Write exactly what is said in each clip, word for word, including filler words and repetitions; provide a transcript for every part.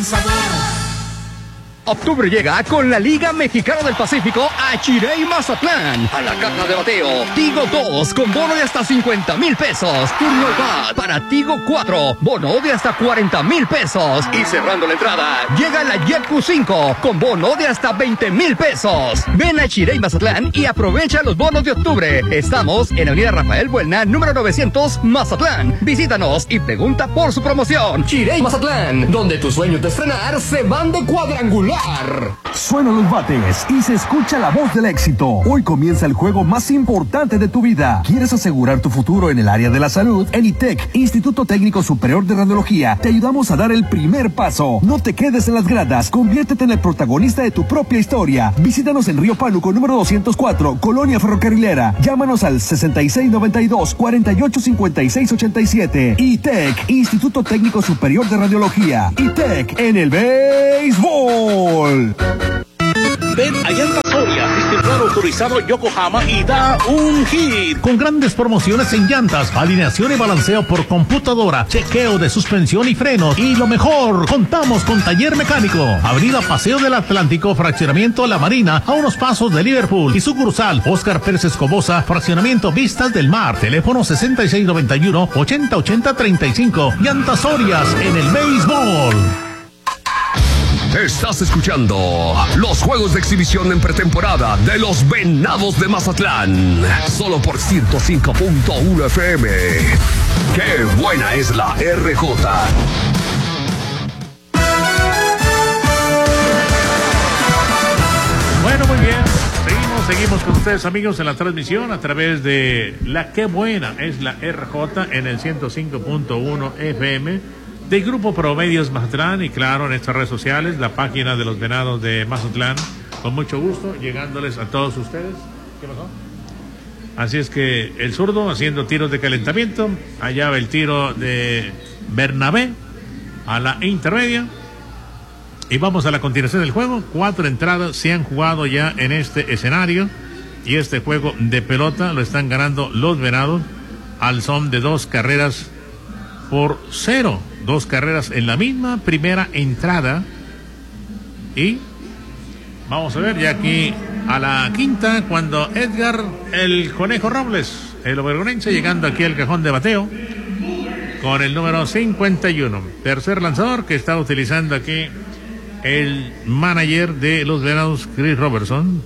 Octubre llega con la Liga Mexicana del Pacífico a Chirey Mazatlán. A la caja de bateo, Tigo dos con bono de hasta cincuenta mil pesos. Turno al bat para Tigo cuatro, bono de hasta cuarenta mil pesos. Y cerrando la entrada, llega la Jet Q cinco con bono de hasta veinte mil pesos. Ven a Chirey Mazatlán y aprovecha los bonos de octubre. Estamos en Avenida Rafael Buelna, número novecientos, Mazatlán. Visítanos y pregunta por su promoción. Chirey Mazatlán, donde tus sueños de estrenar se van de cuadrangular. Suenan los bates y se escucha la voz del éxito. Hoy comienza el juego más importante de tu vida. ¿Quieres asegurar tu futuro en el área de la salud? En I T E C, Instituto Técnico Superior de Radiología, te ayudamos a dar el primer paso. No te quedes en las gradas, conviértete en el protagonista de tu propia historia. Visítanos en Río Pánuco, número doscientos cuatro, Colonia Ferrocarrilera. Llámanos al sesenta y seis noventa y dos, cuarenta y ocho cincuenta y seis ochenta y siete. I T E C, Instituto Técnico Superior de Radiología. I T E C en el béisbol. Ven a Llantas Soria, distribuidor autorizado Yokohama y da un hit. Con grandes promociones en llantas, alineación y balanceo por computadora, chequeo de suspensión y frenos. Y lo mejor, contamos con taller mecánico. Avenida Paseo del Atlántico, fraccionamiento La Marina, a unos pasos de Liverpool. Y sucursal Óscar Pérez Escobosa, fraccionamiento Vistas del Mar. Teléfono sesenta y seis noventa y uno, ochenta ochenta treinta y cinco. Llantas Sorias en el béisbol. Estás escuchando los juegos de exhibición en pretemporada de los Venados de Mazatlán. Solo por ciento cinco punto uno F M. ¡Qué buena es la R J! Bueno, muy bien. Seguimos, seguimos con ustedes, amigos, en la transmisión a través de la Qué buena es la R J en el ciento cinco punto uno F M. Del Grupo Promedios Mazatlán y claro, en estas redes sociales, la página de los Venados de Mazatlán, con mucho gusto, llegándoles a todos ustedes. ¿Qué pasó? Así es que el zurdo haciendo tiros de calentamiento, allá va el tiro de Bernabé a la intermedia. Y vamos a la continuación del juego. Cuatro entradas se han jugado ya en este escenario y este juego de pelota lo están ganando los Venados al son de dos carreras por cero. Dos carreras en la misma primera entrada. Y vamos a ver ya aquí a la quinta, cuando Edgar el Conejo Robles, el obergonense, llegando aquí al cajón de bateo con el número cincuenta y uno. Tercer lanzador que está utilizando aquí el manager de los Venados, Chris Robertson,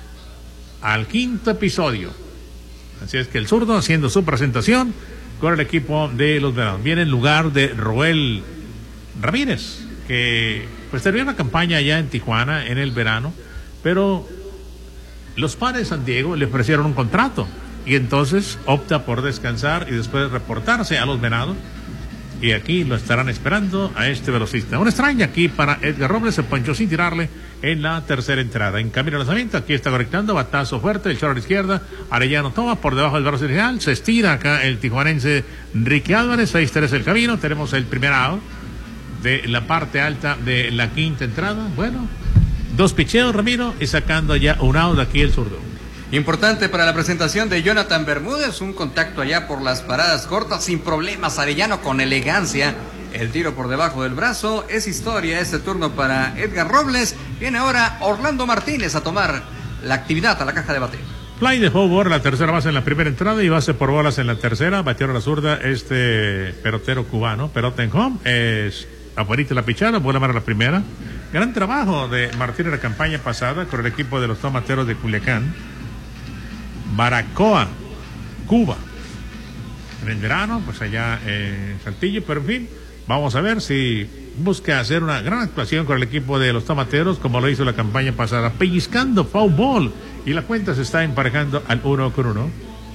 al quinto episodio. Así es que el zurdo haciendo su presentación con el equipo de los Venados. Viene en lugar de Roel Ramírez, que pues terminó una campaña allá en Tijuana en el verano, pero los Padres de San Diego le ofrecieron un contrato y entonces opta por descansar y después reportarse a los Venados. Y aquí lo estarán esperando a este velocista. Una extraña aquí para Edgar Robles, se ponchó sin tirarle en la tercera entrada. En camino al lanzamiento, aquí está conectando, batazo fuerte, el chorro a la izquierda, Arellano toma por debajo del brazo inicial, se estira acá el tijuanense Ricky Álvarez, seis tres el camino, tenemos el primer out de la parte alta de la quinta entrada. Bueno, dos picheos, Ramiro, y sacando ya un out aquí el zurdo. Importante para la presentación de Jonathan Bermúdez, un contacto allá por las paradas cortas, sin problemas, Arellano con elegancia, el tiro por debajo del brazo, es historia este turno para Edgar Robles. Viene ahora Orlando Martínez a tomar la actividad a la caja de bateo. Fly de Howard, la tercera base en la primera entrada y base por bolas en la tercera, bateó a la zurda este pelotero cubano, pelota en home, es afuera la pichada, bola para la primera. Gran trabajo de Martínez en la campaña pasada con el equipo de los Tomateros de Culiacán. Baracoa, Cuba. En el verano, pues allá en Saltillo, pero en fin, vamos a ver si busca hacer una gran actuación con el equipo de los Tomateros, como lo hizo la campaña pasada, pellizcando foul ball, y la cuenta se está emparejando al uno con uno.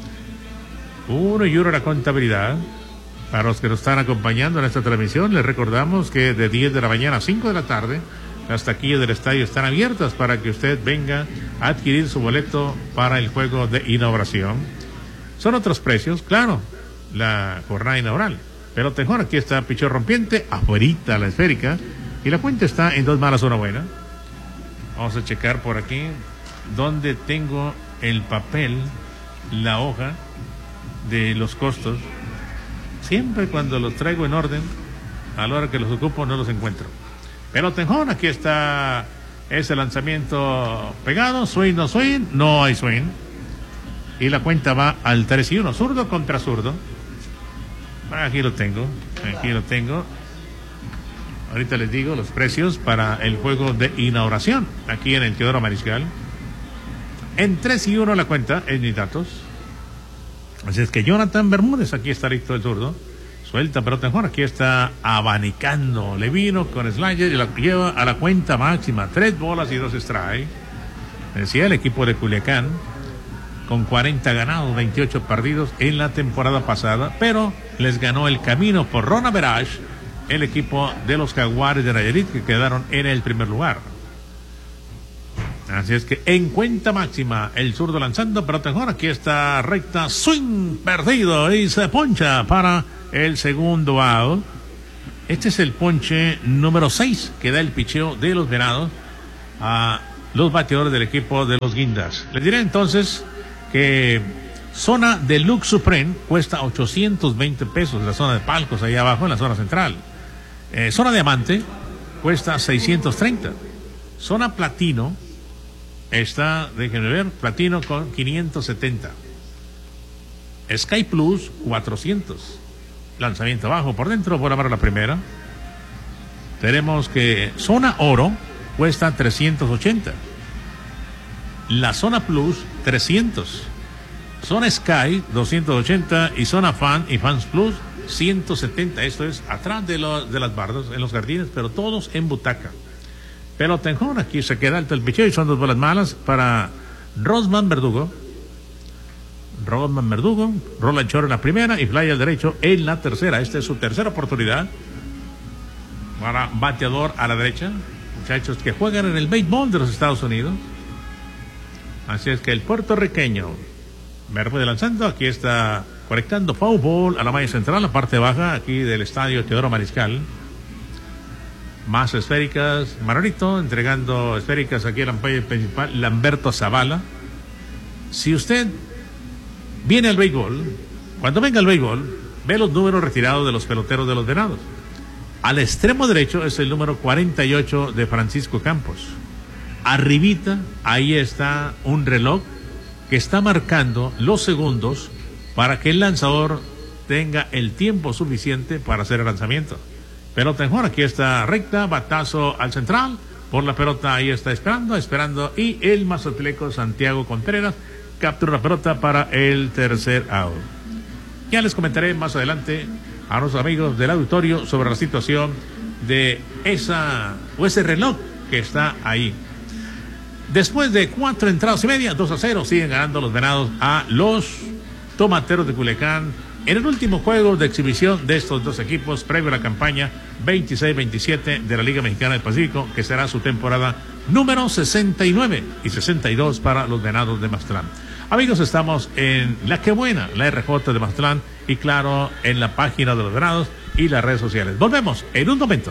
Uno y uno la contabilidad. Para los que nos están acompañando en esta transmisión, les recordamos que de diez de la mañana a cinco de la tarde, las taquillas del estadio están abiertas para que usted venga a adquirir su boleto para el juego de inauguración. Son otros precios, claro, la jornada inaugural. Pero mejor, aquí está picheo rompiente, afuerita la esférica, y la cuenta está en dos malas, una buena. Vamos a checar por aquí donde tengo el papel, la hoja de los costos. Siempre cuando los traigo en orden, a la hora que los ocupo no los encuentro. Pelota en home, aquí está ese lanzamiento pegado, swing, no swing, no hay swing. Y la cuenta va al tres y uno, zurdo contra zurdo. Aquí lo tengo, aquí lo tengo. Ahorita les digo los precios para el juego de inauguración, aquí en el Teodoro Mariscal. En tres y uno la cuenta, en mis datos. Así es que Jonathan Bermúdez, aquí está listo el zurdo. Suelta pelota en home, aquí está abanicando. Le vino con slider y la lleva a la cuenta máxima. Tres bolas y dos strikes. Decía el equipo de Culiacán, con cuarenta ganados, veintiocho perdidos en la temporada pasada, pero les ganó el camino por run average el equipo de los Jaguares de Nayarit, que quedaron en el primer lugar. Así es que en cuenta máxima, el zurdo lanzando, pelota en home, aquí está recta, swing perdido y se poncha para el segundo out. Este es el ponche número seis que da el picheo de los Venados a los bateadores del equipo de los Guindas. Les diré entonces que zona Deluxe Supreme cuesta ochocientos veinte pesos, la zona de palcos ahí abajo en la zona central. Eh, zona Diamante cuesta seiscientos treinta. Zona Platino está, déjenme ver, Platino con quinientos setenta. Sky Plus cuatrocientos. Lanzamiento bajo por dentro, por amar la primera. Tenemos que zona Oro cuesta trescientos ochenta. La zona Plus trescientos. Zona Sky doscientos ochenta y zona Fan y Fans Plus ciento setenta. Esto es atrás de, lo, de las bardas, en los jardines, pero todos en butaca. Pelota en home, aquí se queda alto el picheo y son dos bolas malas para Rosman Verdugo. Rosman Verdugo, rola el chorro en la primera y fly al derecho en la tercera. Esta es su tercera oportunidad para bateador a la derecha. Muchachos que juegan en el béisbol de los Estados Unidos. Así es que el puertorriqueño Bermúdez lanzando, aquí está conectando foul ball a la malla central, la parte baja aquí del estadio Teodoro Mariscal. Más esféricas, Manolito entregando esféricas aquí al umpire principal, Lamberto Zavala. Si usted viene al béisbol, cuando venga al béisbol, ve los números retirados de los peloteros de los Venados. Al extremo derecho es el número cuarenta y ocho de Francisco Campos. Arribita, ahí está un reloj que está marcando los segundos para que el lanzador tenga el tiempo suficiente para hacer el lanzamiento. Pelota en home, aquí está recta, batazo al central, por la pelota ahí está esperando, esperando, y el mazatleco Santiago Contreras captura la pelota para el tercer out. Ya les comentaré más adelante a nuestros amigos del auditorio sobre la situación de esa o ese reloj que está ahí. Después de cuatro entradas y media, dos a cero, siguen ganando los Venados a los Tomateros de Culiacán en el último juego de exhibición de estos dos equipos previo a la campaña veintiséis veintisiete de la Liga Mexicana del Pacífico, que será su temporada número sesenta y nueve y sesenta y dos para los Venados de Mazatlán. Amigos, estamos en La Que Buena, la R J de Mazatlán, y claro, en la página de los Venados y las redes sociales. Volvemos en un momento.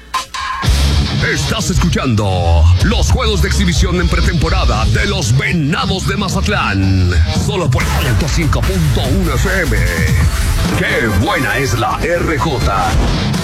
Estás escuchando los juegos de exhibición en pretemporada de los Venados de Mazatlán. Solo por ciento cinco punto uno F M. ¡Qué buena es la R J!